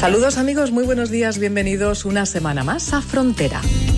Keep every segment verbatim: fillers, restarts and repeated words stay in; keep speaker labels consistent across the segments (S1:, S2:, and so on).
S1: Saludos amigos, muy buenos días, bienvenidos una semana más a Frontera.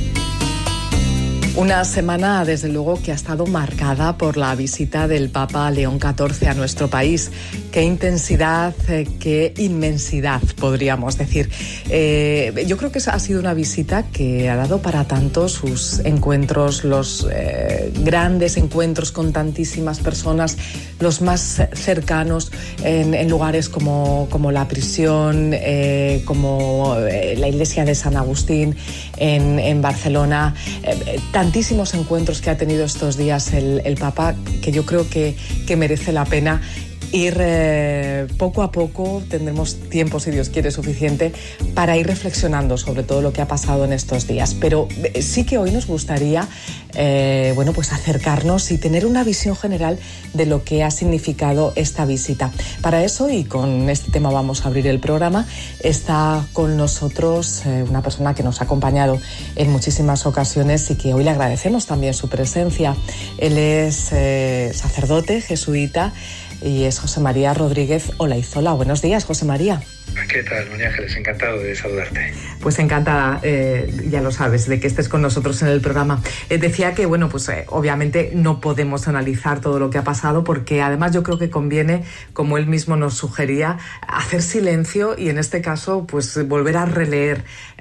S1: Una semana, desde luego, que ha estado marcada por la visita del Papa León catorce a nuestro país. Qué intensidad, eh, qué inmensidad, podríamos decir. Eh, yo creo que ha sido una visita que ha dado para tanto sus encuentros, los eh, grandes encuentros con tantísimas personas, los más cercanos en, en lugares como, como la prisión, eh, como eh, la iglesia de San Agustín en, en Barcelona. Eh, tantísimos encuentros que ha tenido estos días el, el Papa, que yo creo que, que merece la pena ir eh, poco a poco. Tendremos tiempo, si Dios quiere, suficiente para ir reflexionando sobre todo lo que ha pasado en estos días. Pero eh, sí que hoy nos gustaría eh, bueno, pues acercarnos y tener una visión general de lo que ha significado esta visita. Para eso, y con este tema vamos a abrir el programa, está con nosotros eh, una persona que nos ha acompañado en muchísimas ocasiones y que hoy le agradecemos también su presencia. Él es eh, sacerdote jesuita y es José María Rodríguez Olaizola. Buenos días, José María.
S2: ¿Qué tal, María Ángeles? Encantado de saludarte.
S1: Pues encantada, eh, ya lo sabes, de que estés con nosotros en el programa. Eh, decía que, bueno, pues eh, obviamente no podemos analizar todo lo que ha pasado, porque además yo creo que conviene, como él mismo nos sugería, hacer silencio y en este caso, pues volver a releer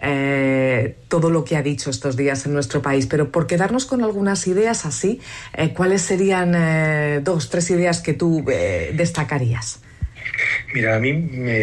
S1: eh, todo lo que ha dicho estos días en nuestro país. Pero por quedarnos con algunas ideas así, eh, ¿cuáles serían eh, dos, tres ideas que tú eh, destacarías?
S2: Mira, a mí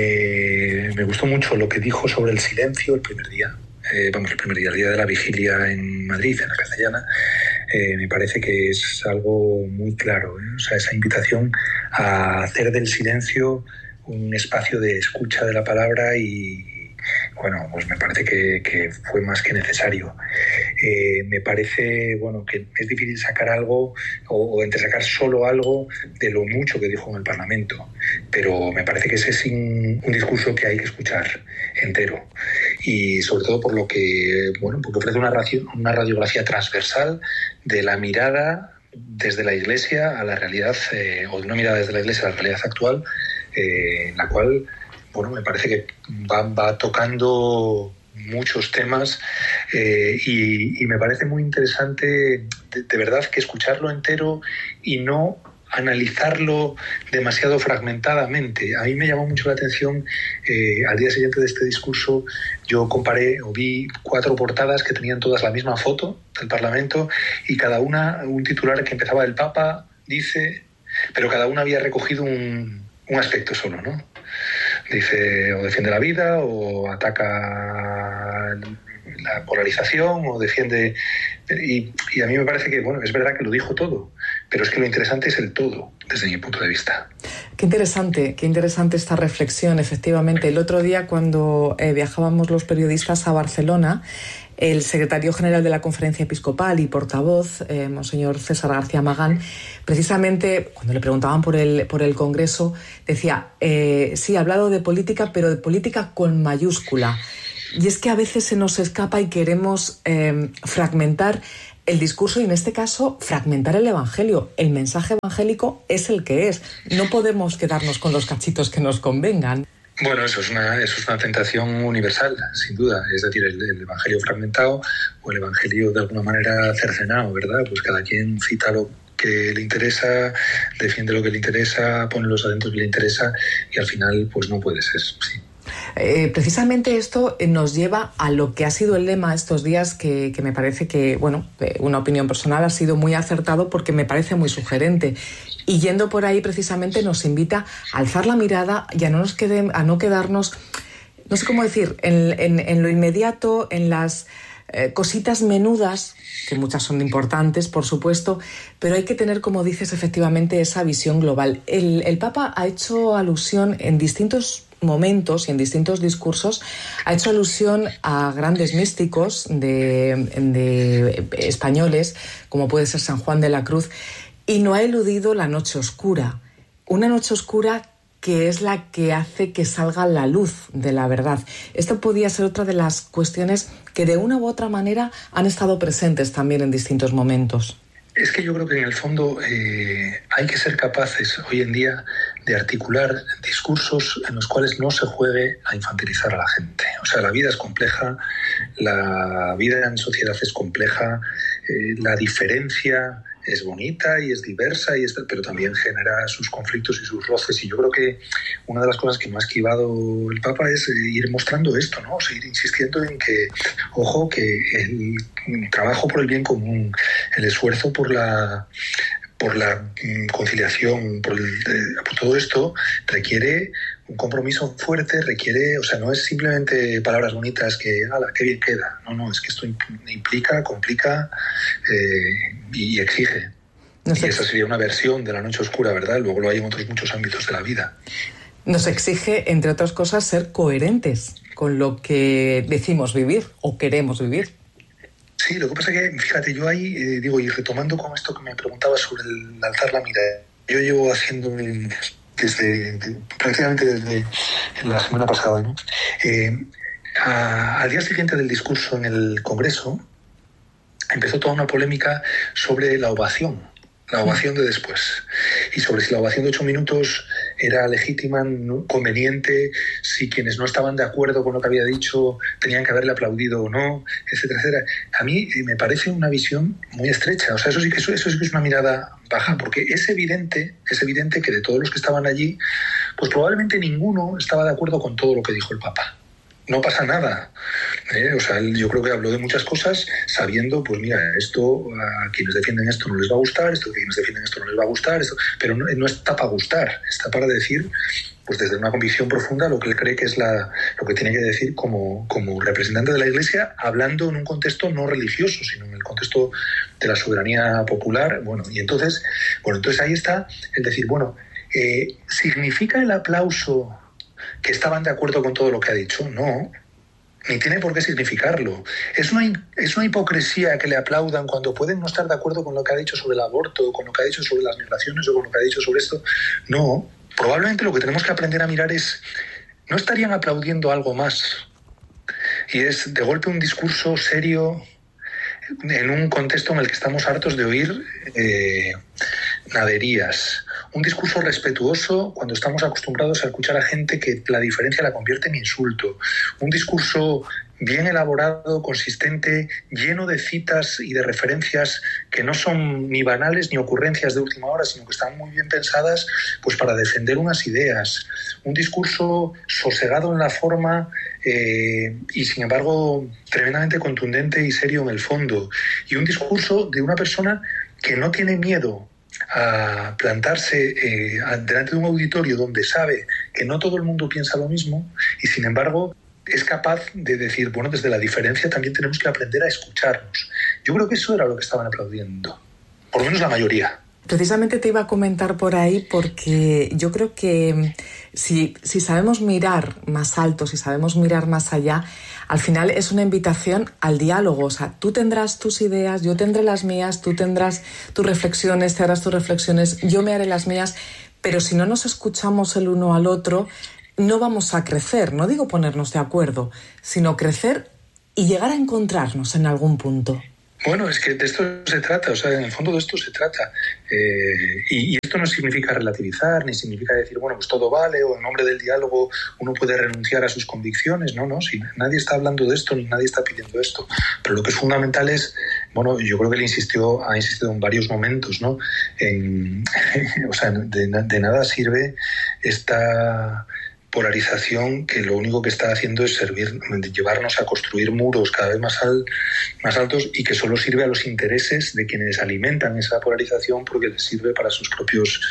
S2: me, me gustó mucho lo que dijo sobre el silencio el primer día, eh, vamos, el primer día, el día de la vigilia en Madrid, en la Castellana. Eh, me parece que es algo muy claro, ¿eh? O sea, esa invitación a hacer del silencio un espacio de escucha de la palabra y, bueno, pues me parece que, que fue más que necesario. Eh, me parece, bueno, que es difícil sacar algo o, o entre sacar solo algo de lo mucho que dijo en el Parlamento, pero me parece que ese es un, un discurso que hay que escuchar entero y sobre todo por lo que, bueno, porque ofrece una, radio, una radiografía transversal de la mirada desde la Iglesia a la realidad, eh, o de una mirada desde la Iglesia a la realidad actual, eh, en la cual, bueno, me parece que va, va tocando muchos temas eh, y, y me parece muy interesante de, de verdad que escucharlo entero y no analizarlo demasiado fragmentadamente. A mí me llamó mucho la atención, eh, al día siguiente de este discurso yo comparé o vi cuatro portadas que tenían todas la misma foto del Parlamento y cada una un titular que empezaba: el Papa dice, pero cada una había recogido un, un aspecto solo, ¿no? Dice, o defiende la vida, o ataca la polarización, o defiende... Y, y a mí me parece que, bueno, es verdad que lo dijo todo, pero es que lo interesante es el todo, desde mi punto de vista.
S1: Qué interesante, qué interesante esta reflexión, efectivamente. El otro día, cuando eh, viajábamos los periodistas a Barcelona, el secretario general de la Conferencia Episcopal y portavoz, eh, Monseñor César García Magán, precisamente cuando le preguntaban por el, por el Congreso, decía, eh, sí, ha hablado de política, pero de política con mayúscula. Y es que a veces se nos escapa y queremos eh, fragmentar el discurso y, en este caso, fragmentar el Evangelio. El mensaje evangélico es el que es. No podemos quedarnos con los cachitos que nos convengan.
S2: Bueno, eso es una eso es una tentación universal, sin duda. Es decir, el, el Evangelio fragmentado o el Evangelio de alguna manera cercenado, ¿verdad? Pues cada quien cita lo que le interesa, defiende lo que le interesa, pone los acentos que le interesa y al final pues no puede ser, sí.
S1: Eh, precisamente esto nos lleva a lo que ha sido el lema estos días, que, que me parece que, bueno, eh, una opinión personal, ha sido muy acertado porque me parece muy sugerente. Y yendo por ahí precisamente nos invita a alzar la mirada y a no, nos quede, a no quedarnos, no sé cómo decir, en, en, en lo inmediato, en las eh, cositas menudas, que muchas son importantes, por supuesto, pero hay que tener, como dices, efectivamente esa visión global. El, el Papa ha hecho alusión en distintos momentos y en distintos discursos, ha hecho alusión a grandes místicos de, de españoles, como puede ser San Juan de la Cruz, y no ha eludido la noche oscura. Una noche oscura que es la que hace que salga la luz de la verdad. Esto podía ser otra de las cuestiones que de una u otra manera han estado presentes también en distintos momentos.
S2: Es que yo creo que en el fondo eh, hay que ser capaces hoy en día de articular discursos en los cuales no se juegue a infantilizar a la gente. O sea, la vida es compleja, la vida en sociedad es compleja, eh, la diferencia es bonita y es diversa, y es, pero también genera sus conflictos y sus roces. Y yo creo que una de las cosas que me ha esquivado el Papa es ir mostrando esto, ¿no? Seguir insistiendo en que, ojo, que el trabajo por el bien común, el esfuerzo por la por la conciliación, por, el, por todo esto, requiere un compromiso fuerte, requiere, o sea, no es simplemente palabras bonitas que, ala, qué bien queda. No, no, es que esto implica, complica eh, y exige. No sé. Y esa sería una versión de la noche oscura, ¿verdad? Luego lo hay en otros muchos ámbitos de la vida.
S1: Nos exige, entre otras cosas, ser coherentes con lo que decimos vivir o queremos vivir.
S2: Sí, lo que pasa es que, fíjate, yo ahí, eh, digo, y retomando con esto que me preguntabas sobre el alzar la mirada, yo llevo haciendo desde, de, prácticamente desde la semana pasada, ¿no? Eh, a, al día siguiente del discurso en el Congreso, empezó toda una polémica sobre la ovación, la ovación de después, y sobre si la ovación de ocho minutos era legítima, ¿no? Conveniente, si quienes no estaban de acuerdo con lo que había dicho tenían que haberle aplaudido o no, etcétera, etcétera. A mí eh, me parece una visión muy estrecha. O sea, eso sí que eso, eso sí que es una mirada baja, porque es evidente, es evidente que de todos los que estaban allí, pues probablemente ninguno estaba de acuerdo con todo lo que dijo el Papa. No pasa nada. ¿eh? O sea, él, yo creo que habló de muchas cosas sabiendo, pues mira, esto a quienes defienden esto no les va a gustar, esto a quienes defienden esto no les va a gustar, esto, pero no, no está para gustar, está para decir, pues desde una convicción profunda, lo que él cree que es la, lo que tiene que decir como, como representante de la Iglesia, hablando en un contexto no religioso, sino en el contexto de la soberanía popular. Bueno, y entonces, bueno, entonces ahí está el decir, bueno, eh, ¿significa el aplauso que estaban de acuerdo con todo lo que ha dicho? No, ni tiene por qué significarlo. Es una, es una hipocresía que le aplaudan cuando pueden no estar de acuerdo con lo que ha dicho sobre el aborto, con lo que ha dicho sobre las migraciones o con lo que ha dicho sobre esto. No, probablemente lo que tenemos que aprender a mirar es, ¿no estarían aplaudiendo algo más? Y es de golpe un discurso serio en un contexto en el que estamos hartos de oír eh, naderías. Un discurso respetuoso cuando estamos acostumbrados a escuchar a gente que la diferencia la convierte en insulto. Un discurso bien elaborado, consistente, lleno de citas y de referencias que no son ni banales ni ocurrencias de última hora, sino que están muy bien pensadas pues para defender unas ideas. Un discurso sosegado en la forma eh, y, sin embargo, tremendamente contundente y serio en el fondo. Y un discurso de una persona que no tiene miedo a plantarse eh, delante de un auditorio donde sabe que no todo el mundo piensa lo mismo y, sin embargo, es capaz de decir, bueno, desde la diferencia también tenemos que aprender a escucharnos. Yo creo que eso era lo que estaban aplaudiendo, por lo menos la mayoría.
S1: Precisamente te iba a comentar por ahí porque yo creo que si, si sabemos mirar más alto, si sabemos mirar más allá, al final es una invitación al diálogo. O sea, tú tendrás tus ideas, yo tendré las mías, tú tendrás tus reflexiones, te harás tus reflexiones, yo me haré las mías, pero si no nos escuchamos el uno al otro, no vamos a crecer. No digo ponernos de acuerdo, sino crecer y llegar a encontrarnos en algún punto.
S2: Bueno, es que de esto se trata, o sea, en el fondo de esto se trata. Eh, y, y esto no significa relativizar, ni significa decir, bueno, pues todo vale, o en nombre del diálogo uno puede renunciar a sus convicciones. No, no, si nadie está hablando de esto, ni nadie está pidiendo esto. Pero lo que es fundamental es, bueno, yo creo que él insistió, ha insistido en varios momentos, ¿no? En, o sea, de, de nada sirve esta polarización que lo único que está haciendo es servir, llevarnos a construir muros cada vez más, al, más altos y que solo sirve a los intereses de quienes alimentan esa polarización porque les sirve para sus propios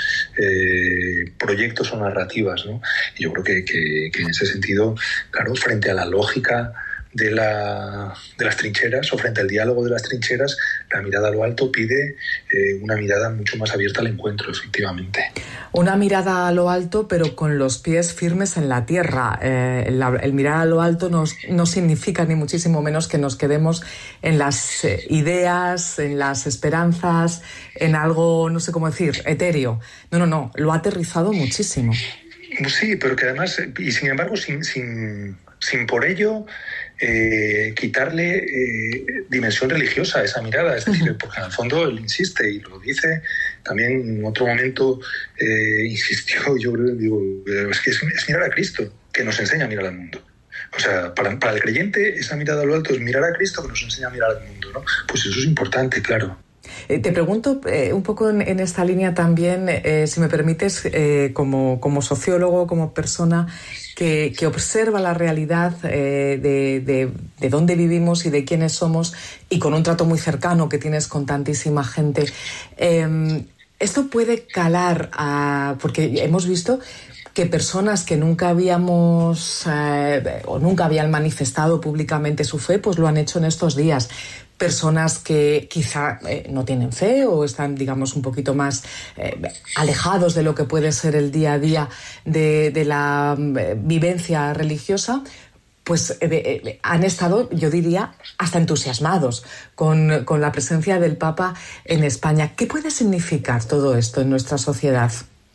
S2: eh, proyectos o narrativas, ¿no? Y yo creo que, que, que en ese sentido, claro, frente a la lógica de, la, de las trincheras o frente al diálogo de las trincheras, la mirada a lo alto pide eh, una mirada mucho más abierta al encuentro, efectivamente.
S1: Una mirada a lo alto, pero con los pies firmes en la tierra. Eh, el, el mirar a lo alto no, no significa ni muchísimo menos que nos quedemos en las eh, ideas, en las esperanzas, en algo, no sé cómo decir, etéreo. No, no, no, lo ha aterrizado muchísimo.
S2: Sí, pero que además, y sin embargo, sin... sin... sin por ello eh, quitarle eh, dimensión religiosa a esa mirada. Es decir, porque en el fondo él insiste y lo dice. También en otro momento eh, insistió, yo creo, digo, es que es, es mirar a Cristo, que nos enseña a mirar al mundo. O sea, para, para el creyente esa mirada a lo alto es mirar a Cristo, que nos enseña a mirar al mundo, ¿no? Pues eso es importante, claro.
S1: Eh, te pregunto eh, un poco en, en esta línea también, eh, si me permites, eh, como, como sociólogo, como persona que, que observa la realidad eh, de, de, de dónde vivimos y de quiénes somos, y con un trato muy cercano que tienes con tantísima gente, eh, esto puede calar a, porque hemos visto que personas que nunca habíamos eh, o nunca habían manifestado públicamente su fe, pues lo han hecho en estos días. Personas que quizá eh, no tienen fe o están, digamos, un poquito más eh, alejados de lo que puede ser el día a día de, de la eh, vivencia religiosa, pues eh, eh, han estado, yo diría, hasta entusiasmados con, con la presencia del Papa en España. ¿Qué puede significar todo esto en nuestra sociedad?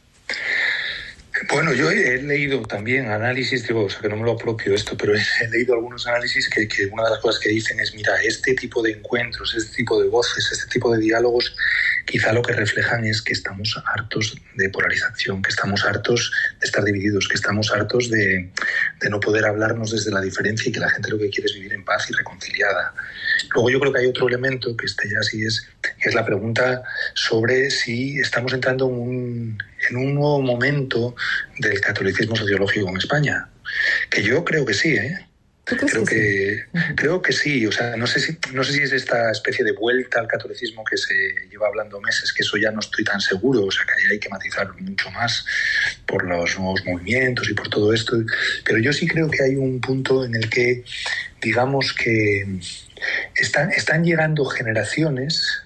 S2: Bueno, yo he leído también análisis, digo, o sea, que no me lo apropio esto, pero he leído algunos análisis que, que una de las cosas que dicen es, mira, este tipo de encuentros, este tipo de voces, este tipo de diálogos, quizá lo que reflejan es que estamos hartos de polarización, que estamos hartos de estar divididos, que estamos hartos de, de no poder hablarnos desde la diferencia y que la gente lo que quiere es vivir en paz y reconciliada. Luego yo creo que hay otro elemento, que este ya sí es, que es la pregunta sobre si estamos entrando en un, en un nuevo momento del catolicismo sociológico en España. Que yo creo que sí, ¿eh? Creo que, que sí? creo que sí. O sea, no sé si no sé si es esta especie de vuelta al catolicismo que se lleva hablando meses, que eso ya no estoy tan seguro. O sea, que hay que matizar mucho más por los nuevos movimientos y por todo esto. Pero yo sí creo que hay un punto en el que, digamos que están, están llegando generaciones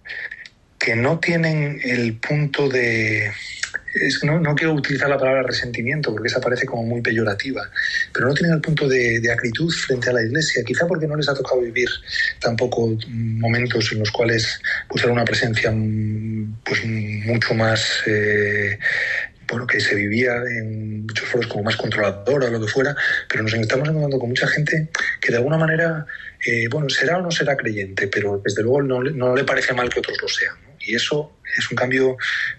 S2: que no tienen el punto de... Es, no, no quiero utilizar la palabra resentimiento porque esa parece como muy peyorativa, pero no tienen el punto de, de acritud frente a la Iglesia, quizá porque no les ha tocado vivir tampoco momentos en los cuales pues era una presencia pues mucho más eh, bueno, que se vivía en muchos foros como más controladora o lo que fuera, pero nos estamos encontrando con mucha gente que de alguna manera eh, bueno, será o no será creyente, pero desde luego no, no le parece mal que otros lo sean, ¿no? Y eso es un cambio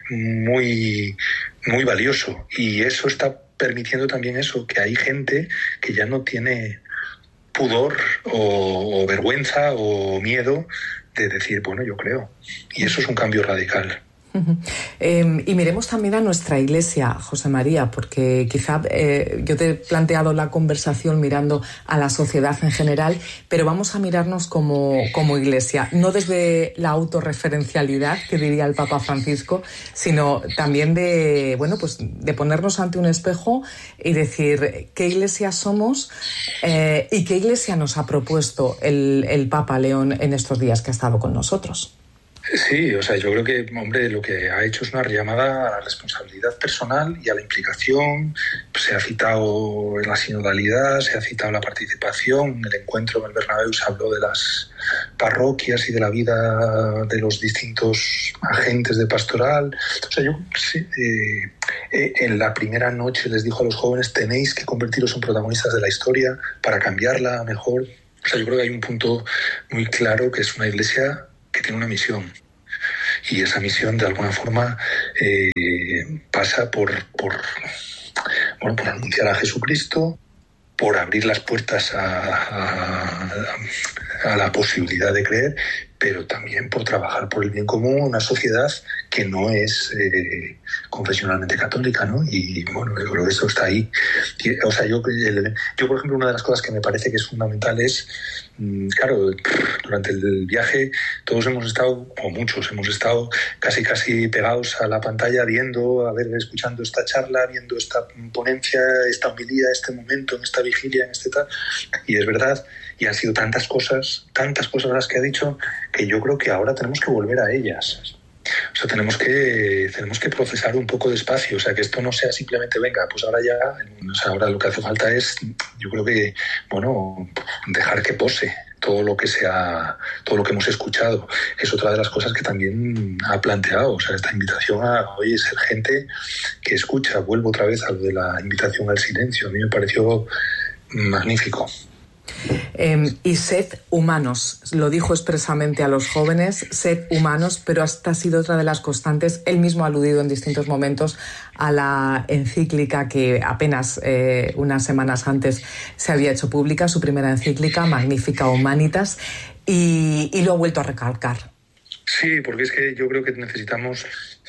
S2: muy, muy valioso. Y eso está permitiendo también eso, que hay gente que ya no tiene pudor o, o vergüenza o miedo de decir, bueno, yo creo. Y eso es un cambio radical.
S1: Uh-huh. Eh, y miremos también a nuestra Iglesia, José María, porque quizá eh, yo te he planteado la conversación mirando a la sociedad en general, pero vamos a mirarnos como, como Iglesia, no desde la autorreferencialidad que diría el Papa Francisco, sino también de, bueno, pues de ponernos ante un espejo y decir qué Iglesia somos eh, y qué Iglesia nos ha propuesto el, el Papa León en estos días que ha estado con nosotros.
S2: Sí, o sea, yo creo que, hombre, lo que ha hecho es una llamada a la responsabilidad personal y a la implicación. Se ha citado en la sinodalidad, se ha citado la participación. En el encuentro en el Bernabéu se habló de las parroquias y de la vida de los distintos agentes de pastoral. O sea, yo sí, eh, eh, en la primera noche les dijo a los jóvenes, tenéis que convertiros en protagonistas de la historia para cambiarla a mejor. O sea, yo creo que hay un punto muy claro que es una iglesia que tiene una misión, y esa misión de alguna forma eh, pasa por, por, bueno, por anunciar a Jesucristo, por abrir las puertas a, a, a la posibilidad de creer, pero también por trabajar por el bien común en una sociedad que no es eh, confesionalmente católica, ¿no? Y bueno, yo creo que eso está ahí. Y, o sea, yo, el, yo, por ejemplo, una de las cosas que me parece que es fundamental es, claro, durante el viaje todos hemos estado, o muchos hemos estado casi casi pegados a la pantalla viendo, a ver, escuchando esta charla, viendo esta ponencia, esta homilía, este momento, en esta vigilia, en este tal, y es verdad, y han sido tantas cosas, tantas cosas las que ha dicho, que yo creo que ahora tenemos que volver a ellas. O sea, tenemos que tenemos que procesar un poco despacio, o sea, que esto no sea simplemente, venga, pues ahora ya, o sea, ahora lo que hace falta es, yo creo que, bueno, dejar que pose todo lo que sea, todo lo que hemos escuchado. Es otra de las cosas que también ha planteado, o sea, esta invitación a, oye, ser gente que escucha. Vuelvo otra vez a lo de la invitación al silencio. A mí me pareció magnífico.
S1: Eh, y sed humanos, lo dijo expresamente a los jóvenes, sed humanos, pero esta ha sido otra de las constantes. Él mismo ha aludido en distintos momentos a la encíclica que apenas eh, unas semanas antes se había hecho pública, su primera encíclica, Magnificat Humanitas, y, y lo ha vuelto a recalcar.
S2: Sí, porque es que yo creo que necesitamos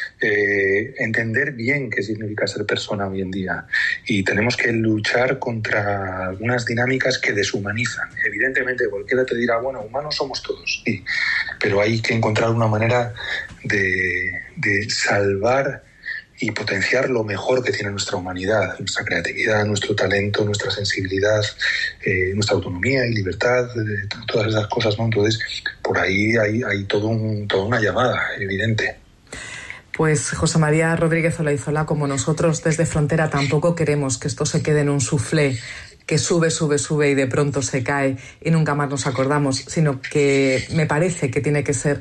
S2: eh, entender bien qué significa ser persona hoy en día, y tenemos que luchar contra algunas dinámicas que deshumanizan. Evidentemente cualquiera te dirá, bueno, humanos somos todos, sí, pero hay que encontrar una manera de, de salvar y potenciar lo mejor que tiene nuestra humanidad, nuestra creatividad, nuestro talento, nuestra sensibilidad, eh, nuestra autonomía y libertad, eh, todas esas cosas, ¿no? Entonces, por ahí hay, hay todo un, toda una llamada evidente.
S1: Pues José María Rodríguez Olaizola, como nosotros desde Frontera tampoco queremos que esto se quede en un soufflé que sube, sube, sube y de pronto se cae y nunca más nos acordamos, sino que me parece que tiene que ser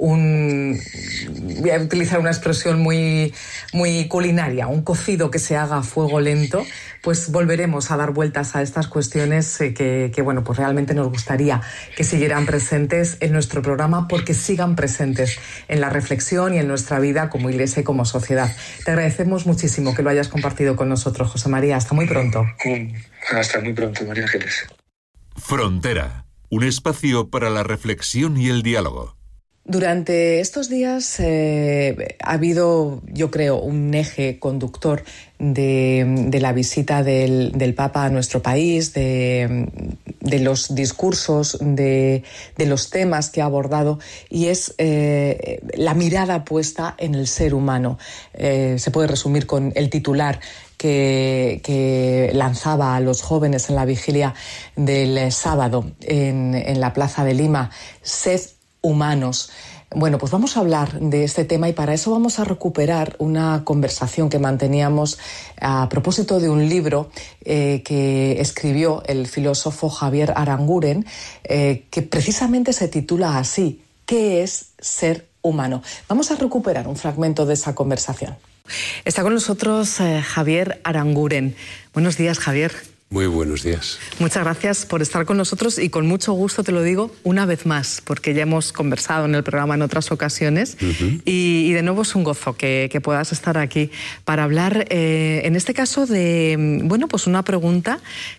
S1: un, voy a utilizar una expresión muy, muy culinaria, un cocido que se haga a fuego lento. Pues volveremos a dar vueltas a estas cuestiones eh, que, que, bueno, pues realmente nos gustaría que siguieran presentes en nuestro programa, porque sigan presentes en la reflexión y en nuestra vida como iglesia y como sociedad. Te agradecemos muchísimo que lo hayas compartido con nosotros, José María. Hasta muy pronto.
S2: Hasta muy pronto, María Ángeles.
S3: Frontera, un espacio para la reflexión y el diálogo.
S1: Durante estos días eh, ha habido, yo creo, un eje conductor de, de la visita del, del Papa a nuestro país, de, de los discursos, de, de los temas que ha abordado, y es eh, la mirada puesta en el ser humano. Eh, se puede resumir con el titular que, que lanzaba a los jóvenes en la vigilia del sábado en, en la Plaza de Lima: sed humanos. Bueno, pues vamos a hablar de este tema, y para eso vamos a recuperar una conversación que manteníamos a propósito de un libro eh, que escribió el filósofo Javier Aranguren, eh, que precisamente se titula así: ¿qué es ser humano? Vamos a recuperar un fragmento de esa conversación. Está con nosotros eh, Javier Aranguren. Buenos días, Javier.
S4: Muy buenos días.
S1: Muchas gracias por estar con nosotros, y con mucho gusto te lo digo una vez más, porque ya hemos conversado en el programa en otras ocasiones, uh-huh. y, y de nuevo es un gozo que, que puedas estar aquí para hablar, eh, en este caso, de, bueno, pues una pregunta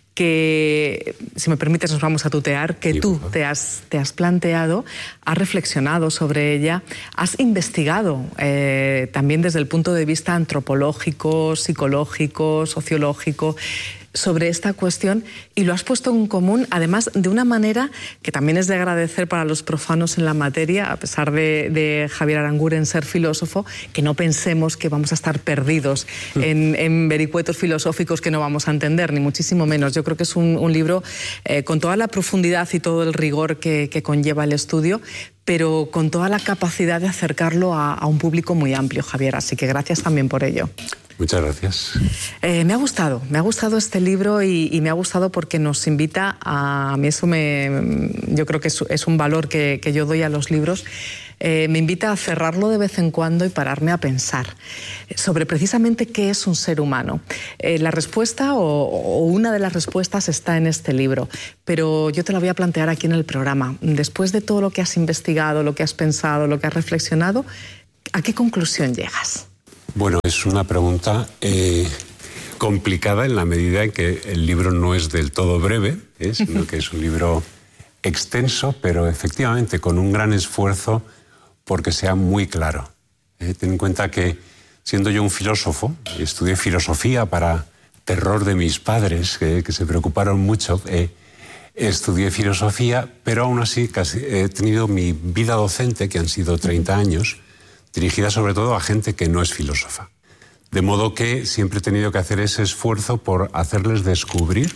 S1: que, si me permites, nos vamos a tutear, que sí, tú te has, te has planteado, has reflexionado sobre ella, has investigado eh, también desde el punto de vista antropológico, psicológico, sociológico, sobre esta cuestión, y lo has puesto en común, además de una manera que también es de agradecer para los profanos en la materia, a pesar de, de Javier Aranguren ser filósofo, que no pensemos que vamos a estar perdidos en, en vericuetos filosóficos que no vamos a entender, ni muchísimo menos. Yo creo que es un, un libro eh, con toda la profundidad y todo el rigor que, que conlleva el estudio, pero con toda la capacidad de acercarlo a, a un público muy amplio, Javier. Así que gracias también por ello.
S4: Muchas gracias.
S1: Eh, me ha gustado, me ha gustado este libro, y, y me ha gustado porque nos invita a... A mí eso me... Yo creo que es, es un valor que, que yo doy a los libros. Eh, me invita a cerrarlo de vez en cuando y pararme a pensar sobre precisamente qué es un ser humano. Eh, la respuesta, o, o una de las respuestas, está en este libro, pero yo te la voy a plantear aquí en el programa. Después de todo lo que has investigado, lo que has pensado, lo que has reflexionado, ¿a qué conclusión llegas?
S4: Bueno, es una pregunta eh, complicada en la medida en que el libro no es del todo breve, ¿eh? Sino que es un libro extenso, pero efectivamente con un gran esfuerzo porque sea muy claro. ¿eh? Ten en cuenta que, siendo yo un filósofo, estudié filosofía para terror de mis padres, eh, que se preocuparon mucho, eh, estudié filosofía, pero aún así casi he tenido mi vida docente, que han sido treinta años, dirigida sobre todo a gente que no es filósofa. De modo que siempre he tenido que hacer ese esfuerzo por hacerles descubrir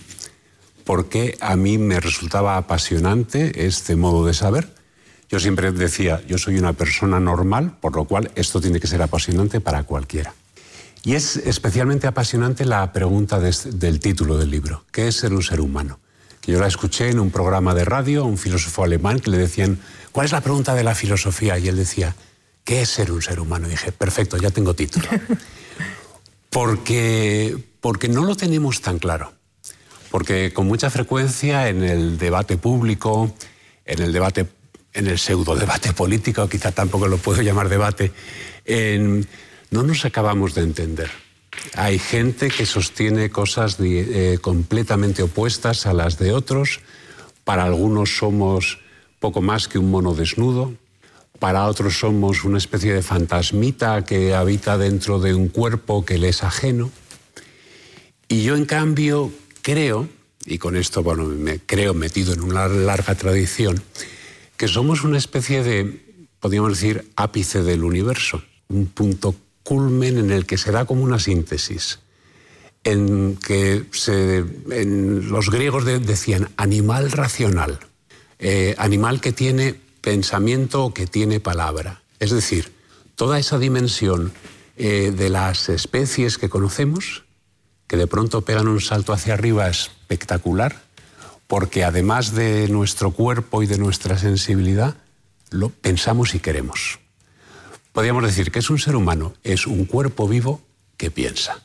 S4: por qué a mí me resultaba apasionante este modo de saber. Yo siempre decía, yo soy una persona normal, por lo cual esto tiene que ser apasionante para cualquiera. Y es especialmente apasionante la pregunta de, del título del libro, ¿qué es ser un ser humano? Que yo la escuché en un programa de radio a un filósofo alemán que le decían, ¿cuál es la pregunta de la filosofía? Y él decía, ¿qué es ser un ser humano? Y dije, perfecto, ya tengo título. Porque, porque no lo tenemos tan claro. Porque con mucha frecuencia en el debate público, en el debate, en el pseudo debate político, quizá tampoco lo puedo llamar debate, en, no nos acabamos de entender. Hay gente que sostiene cosas de, eh, completamente opuestas a las de otros. Para algunos somos poco más que un mono desnudo. Para otros somos una especie de fantasmita que habita dentro de un cuerpo que le es ajeno. Y yo, en cambio, creo, y con esto, bueno, me creo metido en una larga tradición, que somos una especie de, podríamos decir, ápice del universo, un punto culmen en el que se da como una síntesis, en que se, en los griegos de, decían animal racional, eh, animal que tiene pensamiento o que tiene palabra. Es decir, toda esa dimensión eh, de las especies que conocemos, que de pronto pegan un salto hacia arriba espectacular, porque además de nuestro cuerpo y de nuestra sensibilidad, lo pensamos y queremos. Podríamos decir que es un ser humano, es un cuerpo vivo que piensa.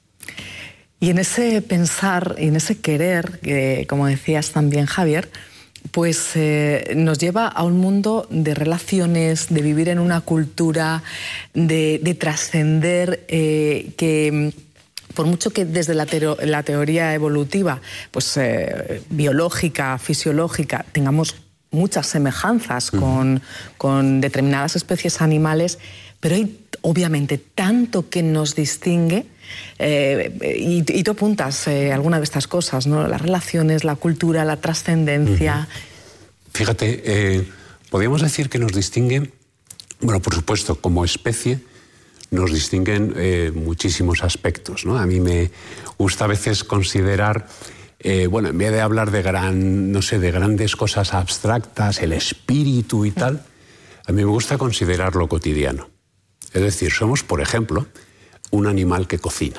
S1: Y en ese pensar y en ese querer, que, como decías también, Javier, pues eh, nos lleva a un mundo de relaciones, de vivir en una cultura, de, de trascender, eh, que por mucho que desde la, tero, la teoría evolutiva, pues eh, biológica, fisiológica, tengamos muchas semejanzas uh-huh. con, con determinadas especies animales, pero hay obviamente tanto que nos distingue, eh, y, y tú apuntas eh, alguna de estas cosas, ¿no? Las relaciones, la cultura, la trascendencia.
S4: Uh-huh. Fíjate, eh, podríamos decir que nos distinguen, bueno, por supuesto, como especie, nos distinguen eh, muchísimos aspectos, ¿no? A mí me gusta a veces considerar, eh, bueno, en vez de hablar de gran, no sé, de grandes cosas abstractas, el espíritu y tal, a mí me gusta considerar lo cotidiano. Es decir, somos, por ejemplo, un animal que cocina.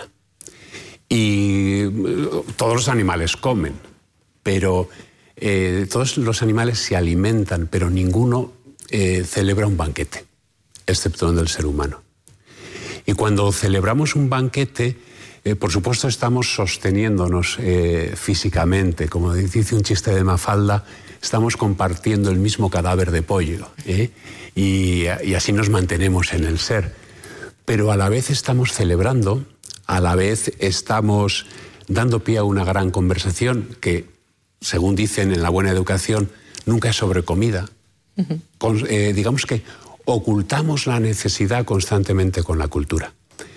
S4: Y todos los animales comen, pero eh, todos los animales se alimentan, pero ninguno eh, celebra un banquete, excepto el del ser humano. Y cuando celebramos un banquete, eh, por supuesto estamos sosteniéndonos eh, físicamente. Como dice un chiste de Mafalda, estamos compartiendo el mismo cadáver de pollo, ¿eh? y, y así nos mantenemos en el ser. Pero a la vez estamos celebrando, a la vez estamos dando pie a una gran conversación que, según dicen en la buena educación, nunca es sobre comida. Uh-huh. Con, eh, digamos que ocultamos la necesidad constantemente con la cultura.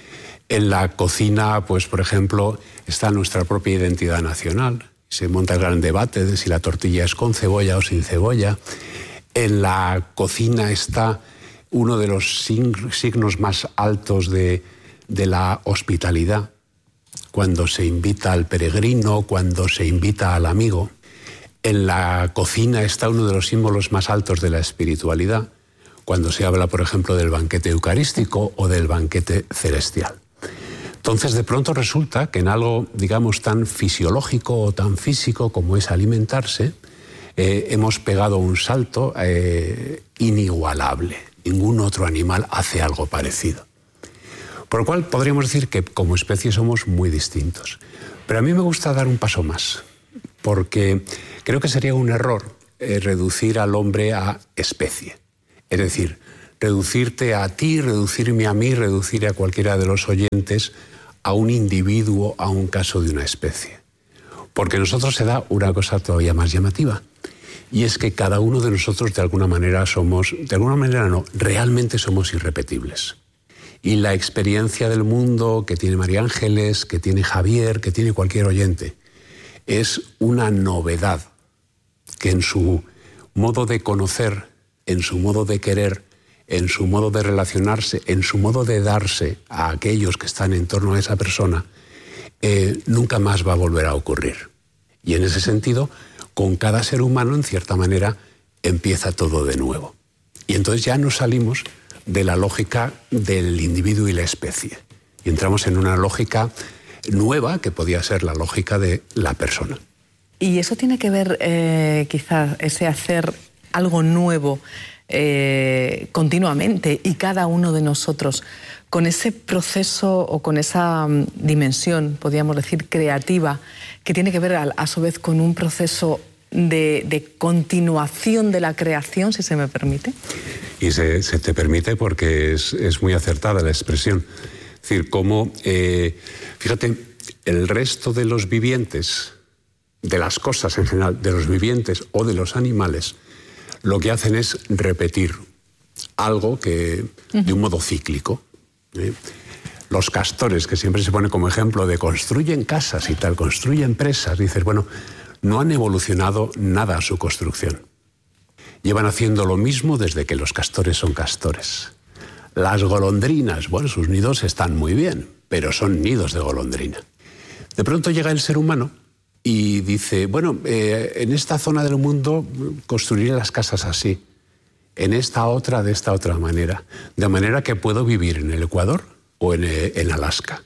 S4: En la cocina, pues, por ejemplo, está nuestra propia identidad nacional. Se monta el gran debate de si la tortilla es con cebolla o sin cebolla. En la cocina está uno de los signos más altos de, de la hospitalidad, cuando se invita al peregrino, cuando se invita al amigo. En la cocina está uno de los símbolos más altos de la espiritualidad, cuando se habla, por ejemplo, del banquete eucarístico o del banquete celestial. Entonces, de pronto resulta que en algo, digamos, tan fisiológico o tan físico como es alimentarse, eh, hemos pegado un salto eh, inigualable. Ningún otro animal hace algo parecido. Por lo cual podríamos decir que como especie somos muy distintos. Pero a mí me gusta dar un paso más, porque creo que sería un error eh, reducir al hombre a especie. Es decir, reducirte a ti, reducirme a mí, reducir a cualquiera de los oyentes a un individuo, a un caso de una especie. Porque en nosotros se da una cosa todavía más llamativa, y es que cada uno de nosotros de alguna manera somos, de alguna manera no, realmente somos irrepetibles. Y la experiencia del mundo que tiene María Ángeles, que tiene Javier, que tiene cualquier oyente, es una novedad que en su modo de conocer, en su modo de querer, en su modo de relacionarse, en su modo de darse a aquellos que están en torno a esa persona, eh, nunca más va a volver a ocurrir. Y en ese sentido, con cada ser humano, en cierta manera, empieza todo de nuevo. Y entonces ya nos salimos de la lógica del individuo y la especie. Y entramos en una lógica nueva, que podía ser la lógica de la persona.
S1: Y eso tiene que ver, eh, quizás, ese hacer algo nuevo eh, continuamente, y cada uno de nosotros con ese proceso o con esa um, dimensión, podríamos decir, creativa, que tiene que ver a, a su vez con un proceso de, de continuación de la creación, si se me permite.
S4: Y se, se te permite porque es, es muy acertada la expresión. Es decir, como, eh, fíjate, el resto de los vivientes, de las cosas en general, de los vivientes o de los animales, lo que hacen es repetir algo que uh-huh. de un modo cíclico. ¿eh? Los castores, que siempre se pone como ejemplo de construyen casas y tal, construyen presas, dices, bueno, no han evolucionado nada a su construcción. Llevan haciendo lo mismo desde que los castores son castores. Las golondrinas, bueno, sus nidos están muy bien, pero son nidos de golondrina. De pronto llega el ser humano y dice, bueno, eh, en esta zona del mundo construiré las casas así, en esta otra de esta otra manera, de manera que puedo vivir en el Ecuador o en, en Alaska.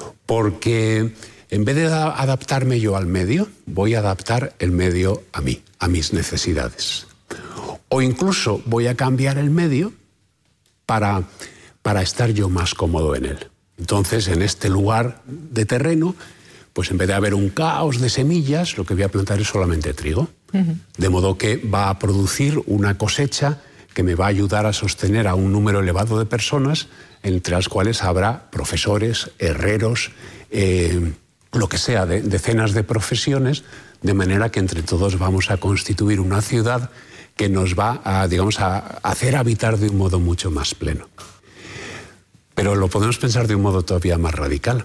S4: Porque en vez de adaptarme yo al medio, voy a adaptar el medio a mí, a mis necesidades. O incluso voy a cambiar el medio para, para estar yo más cómodo en él. Entonces, en este lugar de terreno, pues en vez de haber un caos de semillas, lo que voy a plantar es solamente trigo. Uh-huh. De modo que va a producir una cosecha que me va a ayudar a sostener a un número elevado de personas, entre las cuales habrá profesores, herreros, eh, lo que sea, de, decenas de profesiones, de manera que entre todos vamos a constituir una ciudad que nos va a, digamos, a hacer habitar de un modo mucho más pleno. Pero lo podemos pensar de un modo todavía más radical.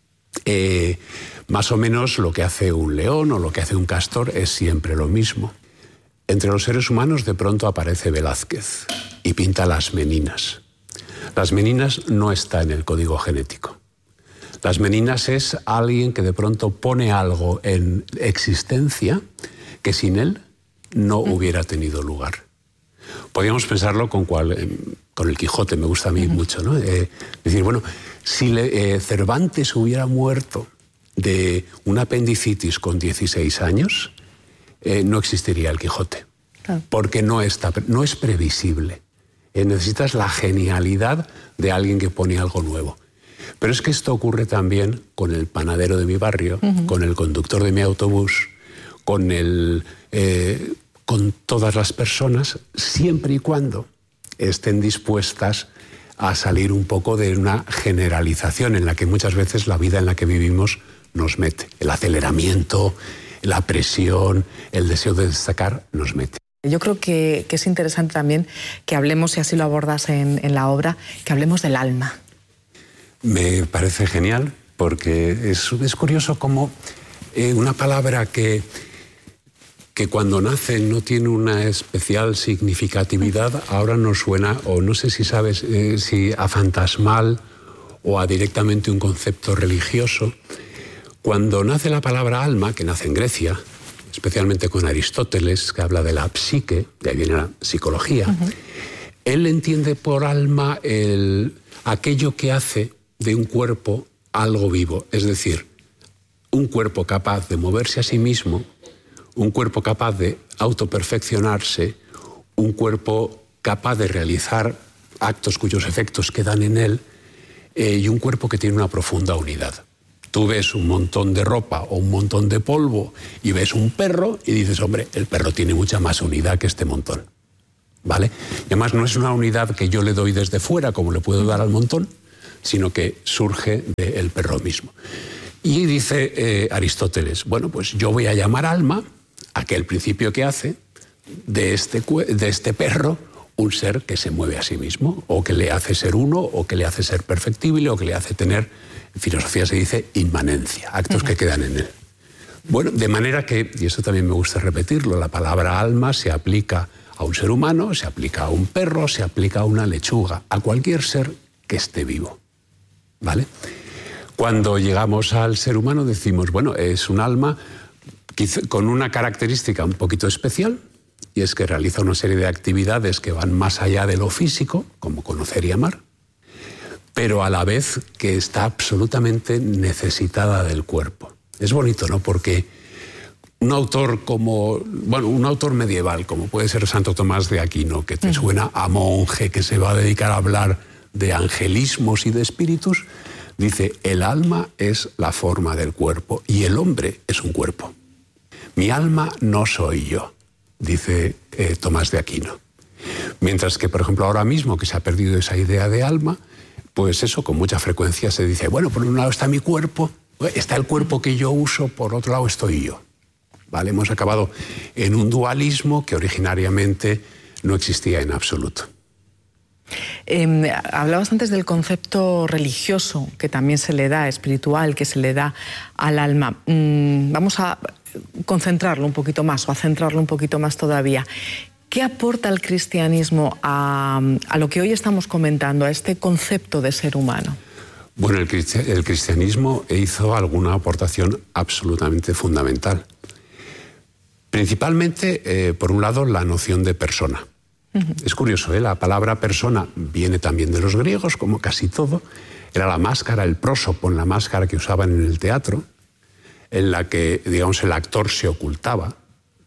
S4: Eh, más o menos lo que hace un león o lo que hace un castor es siempre lo mismo. Entre los seres humanos de pronto aparece Velázquez y pinta las meninas. Las meninas no está en el código genético. Las meninas es alguien que de pronto pone algo en existencia que sin él no hubiera tenido lugar. Podríamos pensarlo con, cual, con el Quijote, me gusta a mí uh-huh. mucho, ¿no? Eh, decir, bueno, si le, eh, Cervantes hubiera muerto de una apendicitis con dieciséis años, eh, no existiría el Quijote, claro. Porque no, está, no es previsible. Eh, necesitas la genialidad de alguien que pone algo nuevo. Pero es que esto ocurre también con el panadero de mi barrio, uh-huh. con el conductor de mi autobús, con el... Eh, con todas las personas, siempre y cuando estén dispuestas a salir un poco de una generalización en la que muchas veces la vida en la que vivimos nos mete. El aceleramiento, la presión, el deseo de destacar nos mete.
S1: Yo creo que, que es interesante también que hablemos, y así lo abordas en, en la obra, que hablemos del alma.
S4: Me parece genial, porque es, es curioso cómo eh, una palabra que... que cuando nace no tiene una especial significatividad, ahora nos suena, o no sé si sabes, eh, si a fantasmal o a directamente un concepto religioso. Cuando nace la palabra alma, que nace en Grecia, especialmente con Aristóteles, que habla de la psique, de ahí viene la psicología, uh-huh. él entiende por alma el, aquello que hace de un cuerpo algo vivo, es decir, un cuerpo capaz de moverse a sí mismo, un cuerpo capaz de autoperfeccionarse, un cuerpo capaz de realizar actos cuyos efectos quedan en él, eh, y un cuerpo que tiene una profunda unidad. Tú ves un montón de ropa o un montón de polvo y ves un perro y dices, hombre, el perro tiene mucha más unidad que este montón, ¿vale? Y además no es una unidad que yo le doy desde fuera, como le puedo dar al montón, sino que surge del perro mismo. Y dice eh, Aristóteles, bueno, pues yo voy a llamar alma aquel principio que hace de este, de este perro un ser que se mueve a sí mismo, o que le hace ser uno, o que le hace ser perfectible, o que le hace tener, en filosofía se dice, inmanencia, actos uh-huh. que quedan en él. Bueno, de manera que, y eso también me gusta repetirlo, la palabra alma se aplica a un ser humano, se aplica a un perro, se aplica a una lechuga, a cualquier ser que esté vivo, ¿vale? Cuando llegamos al ser humano decimos, bueno, es un alma con una característica un poquito especial, y es que realiza una serie de actividades que van más allá de lo físico, como conocer y amar, pero a la vez que está absolutamente necesitada del cuerpo. Es bonito, ¿no? Porque un autor como, bueno, un autor medieval, como puede ser Santo Tomás de Aquino, que te suena a monje, que se va a dedicar a hablar de angelismos y de espíritus, dice, el alma es la forma del cuerpo y el hombre es un cuerpo. Mi alma no soy yo, dice eh, Tomás de Aquino. Mientras que, por ejemplo, ahora mismo que se ha perdido esa idea de alma, pues eso con mucha frecuencia se dice, bueno, por un lado está mi cuerpo, está el cuerpo que yo uso, por otro lado estoy yo. ¿Vale? Hemos acabado en un dualismo que originariamente no existía en absoluto.
S1: Eh, hablabas antes del concepto religioso que también se le da, espiritual, que se le da al alma. Mm, vamos a concentrarlo un poquito más o a centrarlo un poquito más todavía. ¿Qué aporta el cristianismo a, a lo que hoy estamos comentando, a este concepto de ser humano?
S4: Bueno, el, cristi- el cristianismo hizo alguna aportación absolutamente fundamental. Principalmente, eh, por un lado, la noción de persona. Uh-huh. Es curioso, ¿eh? La palabra persona viene también de los griegos, como casi todo. Era la máscara, el prosopon, la máscara que usaban en el teatro, en la que, digamos, el actor se ocultaba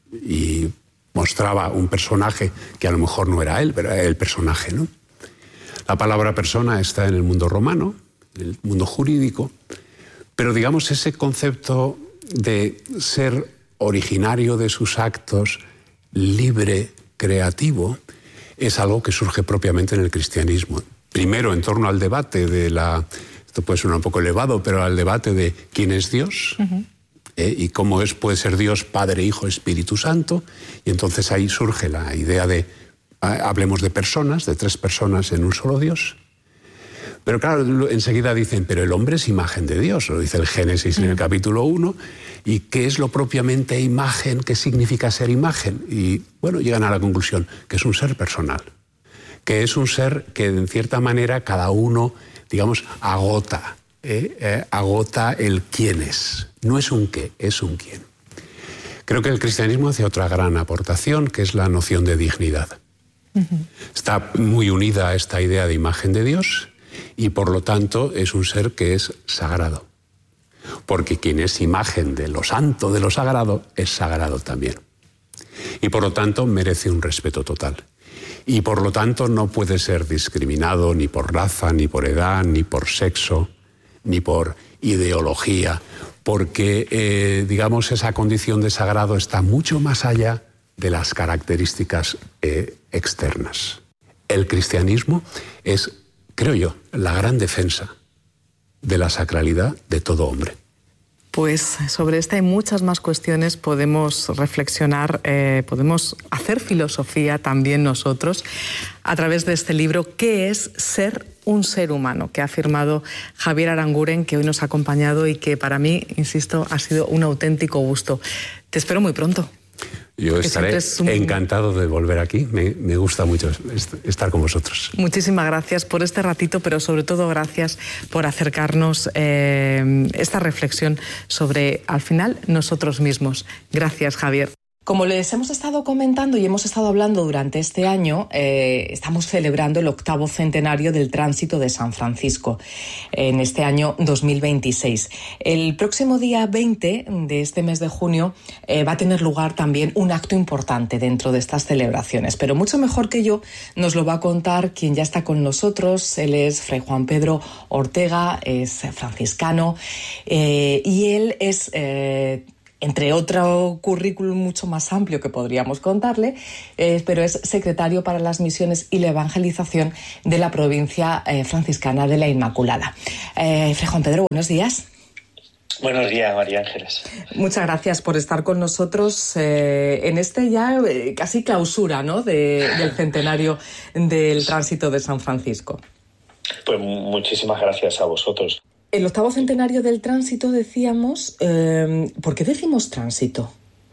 S4: y mostraba un personaje que a lo mejor no era él, pero era el personaje, ¿no? La palabra persona está en el mundo romano, en el mundo jurídico, pero digamos ese concepto de ser originario de sus actos, libre, creativo, es algo que surge propiamente en el cristianismo. Primero en torno al debate de la, esto puede sonar un poco elevado, pero al debate de quién es Dios. Uh-huh. Eh, y cómo es, puede ser Dios Padre, Hijo, Espíritu Santo, y entonces ahí surge la idea de, ah, hablemos de personas, de tres personas en un solo Dios. Pero claro, enseguida dicen, pero el hombre es imagen de Dios, lo dice el Génesis mm. en el capítulo uno, y ¿qué es lo propiamente imagen? ¿Qué significa ser imagen? Y bueno, llegan a la conclusión que es un ser personal, que es un ser que en cierta manera cada uno, digamos, agota, eh, eh, agota el quién es. No es un qué, es un quién. Creo que el cristianismo hace otra gran aportación, que es la noción de dignidad. Uh-huh. Está muy unida a esta idea de imagen de Dios y, por lo tanto, es un ser que es sagrado. Porque quien es imagen de lo santo, de lo sagrado, es sagrado también. Y, por lo tanto, merece un respeto total. Y, por lo tanto, no puede ser discriminado ni por raza, ni por edad, ni por sexo, ni por ideología, porque, eh, digamos, esa condición de sagrado está mucho más allá de las características eh, externas. El cristianismo es, creo yo, la gran defensa de la sacralidad de todo hombre.
S1: Pues sobre esta y muchas más cuestiones podemos reflexionar, eh, podemos hacer filosofía también nosotros a través de este libro, ¿Qué es ser un ser humano?, que ha firmado Javier Aranguren, que hoy nos ha acompañado y que para mí, insisto, ha sido un auténtico gusto. Te espero muy pronto.
S4: Yo estaré un... encantado de volver aquí. Me, me gusta mucho estar con vosotros.
S1: Muchísimas gracias por este ratito, pero sobre todo gracias por acercarnos eh, esta reflexión sobre, al final, nosotros mismos. Gracias, Javier. Como les hemos estado comentando y hemos estado hablando durante este año, eh, estamos celebrando el octavo centenario del tránsito de San Francisco en este año dos mil veintiséis. El próximo día veinte de este mes de junio eh, va a tener lugar también un acto importante dentro de estas celebraciones, pero mucho mejor que yo nos lo va a contar quien ya está con nosotros. Él es Fray Juan Pedro Ortega, es franciscano eh, y él es... Eh, entre otro currículum mucho más amplio que podríamos contarle, eh, pero es secretario para las misiones y la evangelización de la provincia eh, franciscana de la Inmaculada. Eh, Fray Juan Pedro, buenos días.
S5: Buenos días, María Ángeles.
S1: Muchas gracias por estar con nosotros eh, en este ya eh, casi clausura, ¿no?, de, del centenario del tránsito de San Francisco.
S5: Pues muchísimas gracias a vosotros.
S1: El octavo centenario del tránsito, decíamos, eh, ¿por qué decimos tránsito?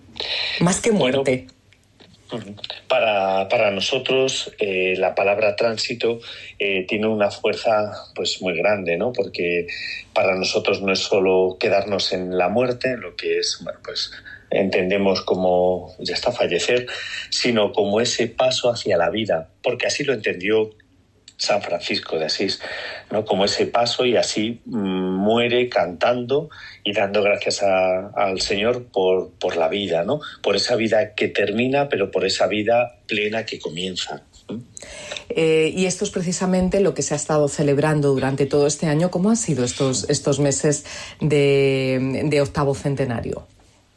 S1: Más que muerte.
S5: Bueno, para, para nosotros eh, la palabra tránsito eh, tiene una fuerza pues muy grande, ¿no? Porque para nosotros no es solo quedarnos en la muerte, en lo que es, bueno, pues entendemos como ya está fallecer, sino como ese paso hacia la vida, porque así lo entendió San Francisco de Asís, ¿no? Como ese paso, y así mmm, muere cantando y dando gracias a, al Señor por, por la vida, ¿no? Por esa vida que termina, pero por esa vida plena que comienza.
S1: Eh, y esto es precisamente lo que se ha estado celebrando durante todo este año. ¿Cómo han sido estos, estos meses de, de octavo centenario?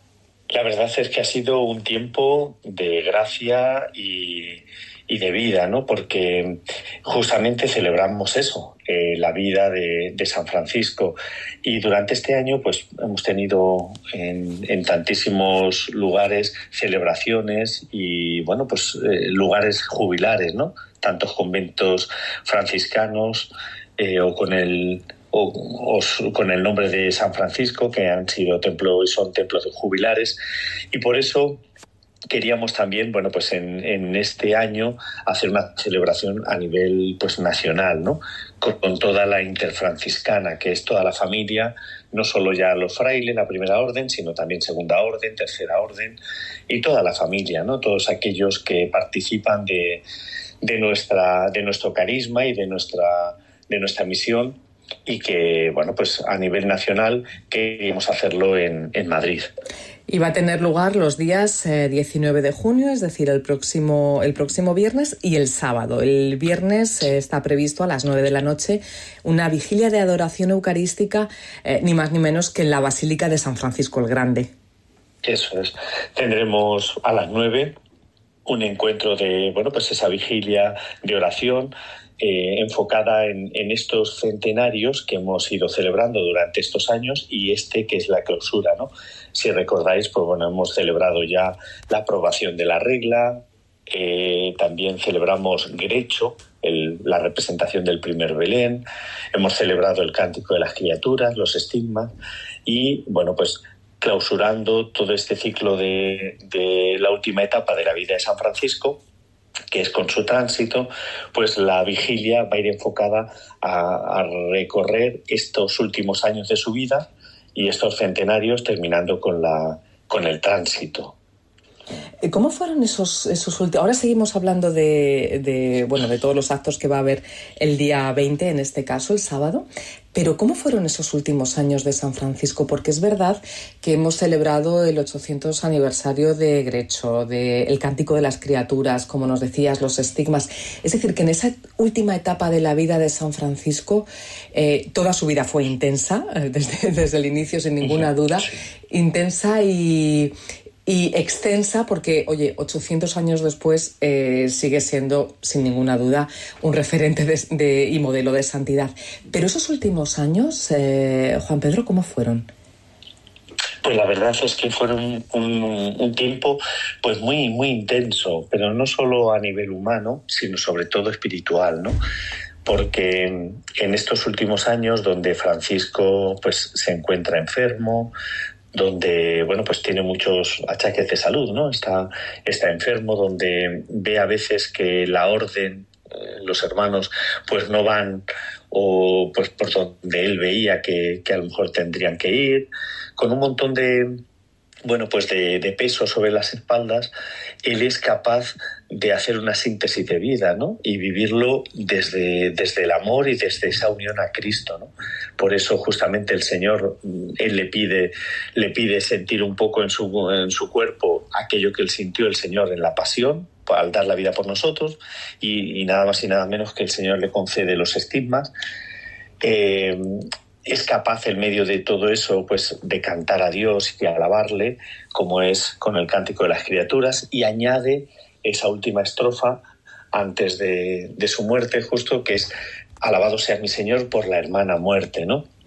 S5: La verdad es que ha sido un tiempo de gracia y, y de vida, ¿no? Porque justamente celebramos eso, eh, la vida de, de San Francisco. Y durante este año pues hemos tenido en, en tantísimos lugares celebraciones y, bueno, pues eh, lugares jubilares, ¿no? Tantos conventos franciscanos eh, o con el... O, o con el nombre de San Francisco, que han sido templos y son templos jubilares, y por eso queríamos también, bueno, pues en, en este año hacer una celebración a nivel pues nacional, ¿no? Con, con toda la interfranciscana, que es toda la familia, no solo ya los frailes, la primera orden, sino también segunda orden, tercera orden, y toda la familia, ¿no? Todos aquellos que participan de, de nuestra, de nuestro carisma y de nuestra, de nuestra misión, y que, bueno, pues a nivel nacional queríamos hacerlo en, en Madrid.
S1: Y va a tener lugar los días eh, diecinueve de junio, es decir, el próximo, el próximo viernes y el sábado. El viernes eh, está previsto a las nueve de la noche una vigilia de adoración eucarística, eh, ni más ni menos que en la Basílica de San Francisco el Grande.
S5: Eso es. Tendremos a las nueve un encuentro de, bueno, pues esa vigilia de oración, Eh, enfocada en, en estos centenarios que hemos ido celebrando durante estos años y este que es la clausura, ¿no? Si recordáis, pues bueno, hemos celebrado ya la aprobación de la regla, eh, también celebramos Grecho, el, la representación del primer Belén, hemos celebrado el Cántico de las Criaturas, los estigmas y, bueno, pues clausurando todo este ciclo de, de la última etapa de la vida de San Francisco, que es con su tránsito, pues la vigilia va a ir enfocada a, a recorrer estos últimos años de su vida y estos centenarios terminando con, la, con el tránsito.
S1: ¿Cómo fueron esos, esos últimos? Ahora seguimos hablando de, de, bueno, de todos los actos que va a haber el día veinte, en este caso, el sábado. Pero ¿cómo fueron esos últimos años de San Francisco? Porque es verdad que hemos celebrado el ochocientos aniversario de Grecho, del Cántico de las Criaturas, como nos decías, los estigmas. Es decir, que en esa última etapa de la vida de San Francisco, eh, toda su vida fue intensa, desde, desde el inicio, sin ninguna duda, intensa y... y extensa porque, oye, ochocientos años después eh, sigue siendo, sin ninguna duda, un referente de, de, y modelo de santidad. Pero esos últimos años, eh, Juan Pedro, ¿cómo fueron?
S5: Pues la verdad es que fueron un, un tiempo pues muy, muy intenso, pero no solo a nivel humano, sino sobre todo espiritual, ¿no? Porque en estos últimos años, donde Francisco pues se encuentra enfermo, donde, bueno, pues tiene muchos achaques de salud, ¿no? Está, está enfermo, donde ve a veces que la orden, eh, los hermanos, pues no van o pues por donde él veía que, que a lo mejor tendrían que ir, con un montón de, bueno, pues de, de peso sobre las espaldas, él es capaz de hacer una síntesis de vida, ¿no? Y vivirlo desde, desde el amor y desde esa unión a Cristo, ¿no? Por eso justamente el Señor, él le pide, le pide sentir un poco en su, en su cuerpo aquello que él sintió el Señor en la pasión, al dar la vida por nosotros, y, y nada más y nada menos que el Señor le concede los estigmas. Eh, es capaz, en medio de todo eso, pues de cantar a Dios y alabarle, como es con el Cántico de las Criaturas, y añade esa última estrofa antes de, de su muerte, justo, que es: alabado sea mi Señor por la hermana muerte, ¿no?